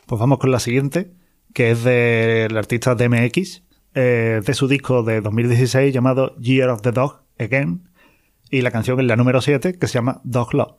Pues vamos con la siguiente, que es del artista DMX, de su disco de 2016 llamado Year of the Dog Again, y la canción es la número 7, que se llama Dog Love.